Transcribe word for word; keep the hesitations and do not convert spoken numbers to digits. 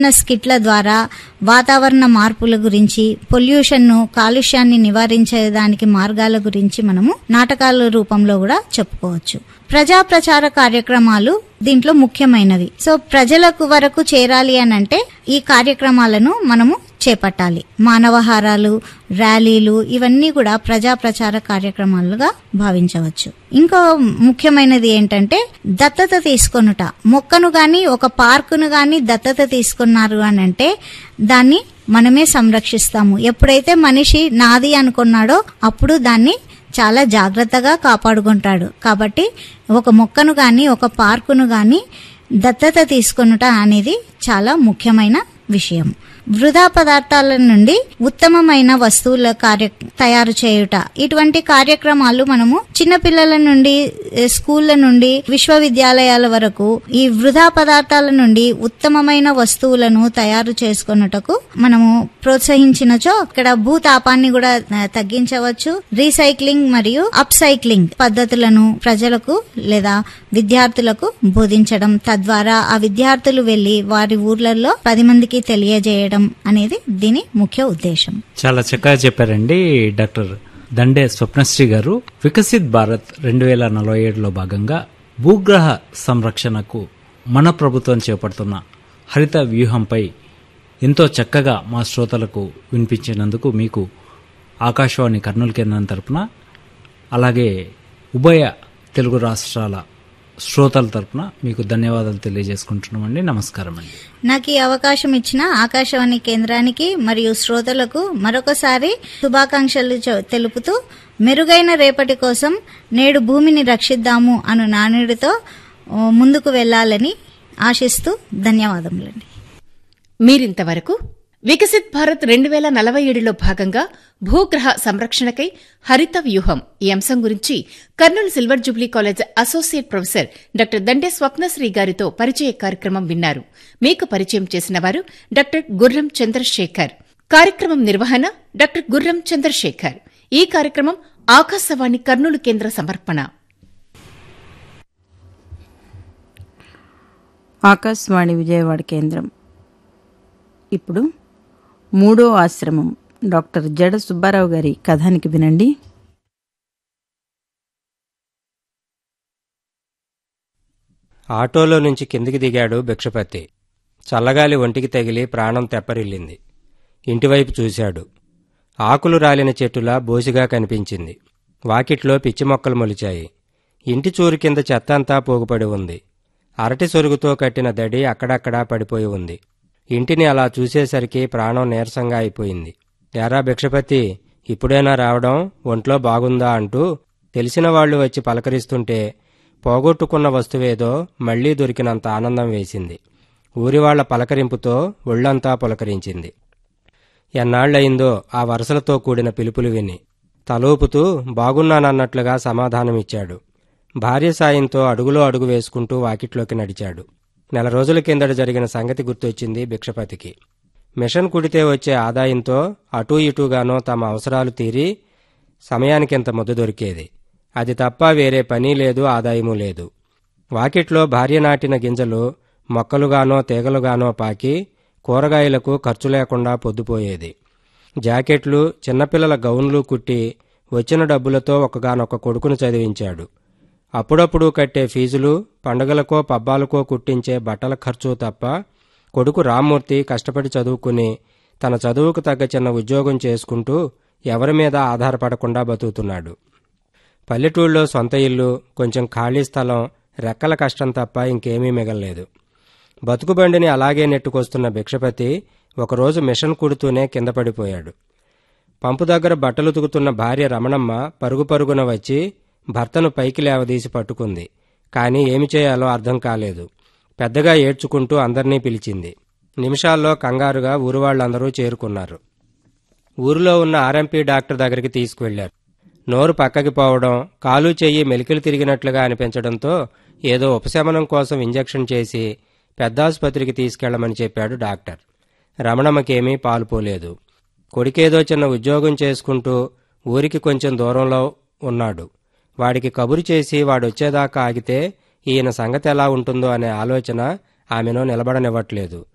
స్కిట్ల ద్వారా వాతావరణ మార్పుల గురించి, పొల్యూషన్ను, కాలుష్యాన్ని నివారించేదానికి మార్గాల గురించి మనము నాటకాల రూపంలో కూడా చెప్పుకోవచ్చు. ప్రజా ప్రచార కార్యక్రమాలు దీంట్లో ముఖ్యమైనవి. సో ప్రజలకు వరకు చేరాలి అనంటే ఈ కార్యక్రమాలను మనము చేపట్టాలి. మానవహారాలు, ర్యాలీలు ఇవన్నీ కూడా ప్రజా ప్రచార కార్యక్రమాలుగా భావించవచ్చు. ఇంకో ముఖ్యమైనది ఏంటంటే దత్తత తీసుకొనుట. మొక్కను గాని ఒక పార్కును గాని దత్తత తీసుకున్నారు అని అంటే దాన్ని మనమే సంరక్షిస్తాము. ఎప్పుడైతే మనిషి నాది అనుకున్నాడో అప్పుడు దాన్ని చాలా జాగ్రత్తగా కాపాడుకుంటాడు. కాబట్టి ఒక మొక్కను గాని ఒక పార్కును గాని దత్తత తీసుకొనుట అనేది చాలా ముఖ్యమైన విషయం. వృధా పదార్థాల నుండి ఉత్తమమైన వస్తువుల కార్య తయారు చేయుట, ఇటువంటి కార్యక్రమాలు మనము చిన్నపిల్లల నుండి స్కూళ్ల నుండి విశ్వవిద్యాలయాల వరకు ఈ వృధా పదార్థాల నుండి ఉత్తమమైన వస్తువులను తయారు చేసుకొనుటకు మనము ప్రోత్సహించినచో ఇక్కడ భూతాపాన్ని కూడా తగ్గించవచ్చు. రీసైక్లింగ్ మరియు అప్ సైక్లింగ్ పద్ధతులను ప్రజలకు లేదా విద్యార్థులకు బోధించడం, తద్వారా ఆ విద్యార్థులు వెళ్లి వారి ఊర్లలో పది మందికి తెలియజేయడం అనేది దీని ముఖ్య ఉద్దేశం. చాలా చక్కగా చెప్పారండి డాక్టర్ దండే స్వప్నశ్రీ గారు. వికసిత్ భారత్ రెండు వేల నలభై ఏడులో భాగంగా భూగ్రహ సంరక్షణకు మన ప్రభుత్వం చేపడుతున్న హరిత వ్యూహంపై ఎంతో చక్కగా మా శ్రోతలకు వినిపించినందుకు మీకు ఆకాశవాణి కర్నూలు కేంద్రం తరపున, అలాగే ఉభయ తెలుగు రాష్ట్రాల శ్రోతల తరపున మీకు ధన్యవాదాలు తెలియజేసుకుంటున్నామండి. నమస్కారం అండి. నాకు ఈ అవకాశం ఇచ్చిన ఆకాశవాణి కేంద్రానికి మరియు శ్రోతలకు మరొకసారి శుభాకాంక్షలు తెలుపుతూ మెరుగైన రేపటి కోసం నేడు భూమిని రక్షిద్దాము అను నానుడితో ముందుకు వెళ్లాలని ఆశిస్తూ ధన్యవాదములండి. మీరింతవరకు వికసిత్ భారత్ రెండు వేల నలభై ఏడులో భాగంగా భూగ్రహ సంరక్షణకై హరిత వ్యూహం ఈ అంశం గురించి Kurnool silver Jubilee college associate professor doctor Dande Swapnasri గారితో పరిచయ కార్యక్రమం విన్నారు. మీకు పరిచయం చేసిన వారు డాక్టర్ గుర్రం చంద్రశేఖర్. కార్యక్రమం నిర్వహణ డాక్టర్ గుర్రం చంద్రశేఖర్. ఈ కార్యక్రమం ఆకాశవాణి కర్నూలు కేంద్ర సమర్పణ. ఆకాశవాణి విజయవాడ కేంద్రం. ఇప్పుడు మూడో ఆశ్రమం డాక్టర్ జడ సుబ్బారావు గారి కథానికి వినండి. ఆటోలో నుంచి కిందికి దిగాడు భిక్షపతి. చల్లగాలి ఒంటికి తగిలి ప్రాణం తెప్పరిల్లింది. ఇంటివైపు చూశాడు. ఆకులు రాలిన చెట్టులా బోసిగా కనిపించింది. వాకిట్లో పిచ్చి మొక్కలు మొలిచాయి. ఇంటి చూరు కింద చెత్త అంతా పోగుపడి ఉంది. అరటి సొరుగుతో కట్టిన దడి అక్కడక్కడా పడిపోయి ఉంది. ఇంటిని అలా చూసేసరికి ప్రాణం నీరసంగా అయిపోయింది. యారా భిక్షపతి, ఇప్పుడైనా రావడం, ఒంట్లో బాగుందా అంటూ తెలిసిన వాళ్లు వచ్చి పలకరిస్తుంటే పోగొట్టుకున్న వస్తువేదో మళ్లీ దొరికినంత ఆనందం వేసింది. ఊరివాళ్ల పలకరింపుతో ఒళ్లంతా పులకరించింది. ఎన్నాళ్లయిందో ఆ వరసలతో కూడిన పిలుపులు విని తలూపుతూ బాగున్నానన్నట్లుగా సమాధానమిచ్చాడు. భార్య సాయంతో అడుగులో అడుగు వేసుకుంటూ వాకిట్లోకి నడిచాడు. నెల రోజుల కిందట జరిగిన సంగతి గుర్తొచ్చింది భిక్షపతికి. మిషన్ కుడితే వచ్చే ఆదాయంతో అటూ ఇటూగానో తమ అవసరాలు తీరి సమయానికింత ముద్ద దొరికేది. అది తప్ప వేరే పని లేదు, ఆదాయమూ లేదు. వాకిట్లో భార్య నాటిన గింజలు మొక్కలుగానో తీగలుగానో పాకి కూరగాయలకు ఖర్చు లేకుండా పొద్దుపోయేది. జాకెట్లు, చిన్నపిల్లల గౌన్లు కుట్టి వచ్చిన డబ్బులతో ఒకగానొక కొడుకును చదివించాడు. అప్పుడప్పుడు కట్టే ఫీజులు, పండుగలకో పబ్బాలకో కుట్టించే బట్టల ఖర్చు తప్ప కొడుకు రామ్మూర్తి కష్టపడి చదువుకుని తన చదువుకు తగ్గ చిన్న ఉద్యోగం చేసుకుంటూ ఎవరి మీద ఆధారపడకుండా బతుకుతున్నాడు. పల్లెటూళ్ళలో సొంత ఇల్లు, కొంచెం ఖాళీ స్థలం, రెక్కల కష్టం తప్ప ఇంకేమీ మిగల్లేదు. బతుకుబండిని అలాగే నెట్టుకొస్తున్న భిక్షపతి ఒకరోజు మిషన్ కుడుతూనే కింద పడిపోయాడు. పంపు దగ్గర బట్టలు ఉతుకుతున్న భార్య రమణమ్మ పరుగు పరుగున వచ్చి భర్తను పైకి లేవదీసి పట్టుకుంది. కాని ఏమి చేయాలో అర్థం కాలేదు. పెద్దగా ఏడ్చుకుంటూ అందర్నీ పిలిచింది. నిమిషాల్లో కంగారుగా ఊరువాళ్లందరూ చేరుకున్నారు. ఊరిలో ఉన్న ఆర్ఎంపీ డాక్టర్ దగ్గరికి తీసుకువెళ్లారు. నోరు పక్కకి పోవడం, కాలు చెయ్యి మెలికలు తిరిగినట్లుగా అనిపించడంతో ఏదో ఉపశమనం కోసం ఇంజెక్షన్ చేసి పెద్దాసుపత్రికి తీసుకెళ్లమని చెప్పాడు డాక్టర్. రమణమ్మకేమీ పాలుపోలేదు. కొడుకేదో చిన్న ఉద్యోగం చేసుకుంటూ ఊరికి కొంచెం దూరంలో ఉన్నాడు. వాడికి కబురు చేసి వాడొచ్చేదాకా ఆగితే ఈయన సంగతి ఎలా ఉంటుందో అనే ఆలోచన ఆమెను నిలబడనివ్వట్లేదు.